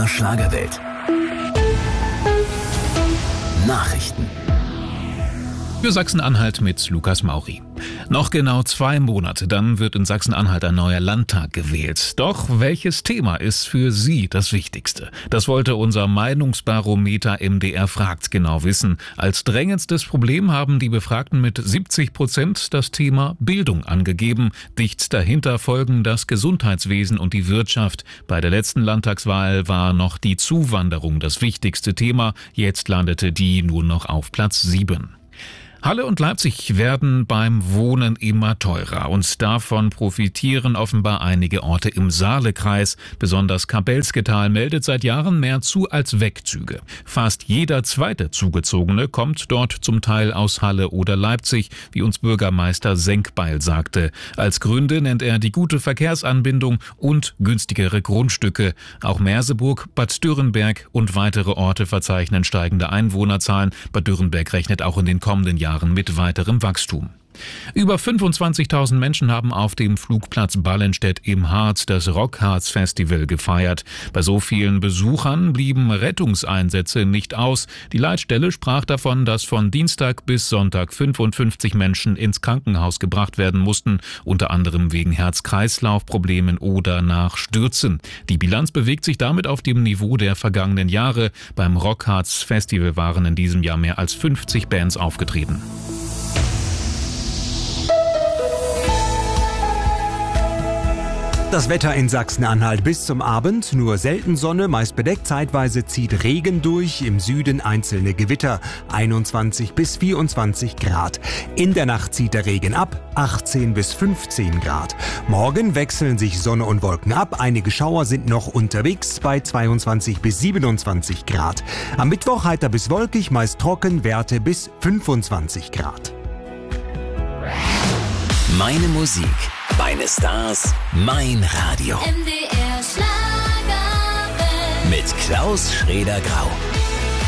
MDR Schlagerwelt. Nachrichten. Für Sachsen-Anhalt mit Lukas Mauri. Noch genau 2 Monate, dann wird in Sachsen-Anhalt ein neuer Landtag gewählt. Doch welches Thema ist für Sie das Wichtigste? Das wollte unser Meinungsbarometer MDR fragt genau wissen. Als drängendstes Problem haben die Befragten mit 70% das Thema Bildung angegeben. Dicht dahinter folgen das Gesundheitswesen und die Wirtschaft. Bei der letzten Landtagswahl war noch die Zuwanderung das wichtigste Thema. Jetzt landete die nur noch auf Platz 7. Halle und Leipzig werden beim Wohnen immer teurer und davon profitieren offenbar einige Orte im Saalekreis. Besonders Kabelsketal meldet seit Jahren mehr zu als Wegzüge. Fast jeder zweite Zugezogene kommt dort zum Teil aus Halle oder Leipzig, wie uns Bürgermeister Senkbeil sagte. Als Gründe nennt er die gute Verkehrsanbindung und günstigere Grundstücke. Auch Merseburg, Bad Dürrenberg und weitere Orte verzeichnen steigende Einwohnerzahlen. Bad Dürrenberg rechnet auch in den kommenden Jahren mit weiterem Wachstum. Über 25.000 Menschen haben auf dem Flugplatz Ballenstedt im Harz das Rockharz-Festival gefeiert. Bei so vielen Besuchern blieben Rettungseinsätze nicht aus. Die Leitstelle sprach davon, dass von Dienstag bis Sonntag 55 Menschen ins Krankenhaus gebracht werden mussten, unter anderem wegen Herz-Kreislauf-Problemen oder nach Stürzen. Die Bilanz bewegt sich damit auf dem Niveau der vergangenen Jahre. Beim Rockharz-Festival waren in diesem Jahr mehr als 50 Bands aufgetreten. Das Wetter in Sachsen-Anhalt bis zum Abend, nur selten Sonne, meist bedeckt, zeitweise zieht Regen durch, im Süden einzelne Gewitter, 21 bis 24 Grad. In der Nacht zieht der Regen ab, 18 bis 15 Grad. Morgen wechseln sich Sonne und Wolken ab, einige Schauer sind noch unterwegs bei 22 bis 27 Grad. Am Mittwoch heiter bis wolkig, meist trocken, Werte bis 25 Grad. Meine Musik, meine Stars, mein Radio. MDR Schlagerwelt. Mit Klaus Schroeder-Grau.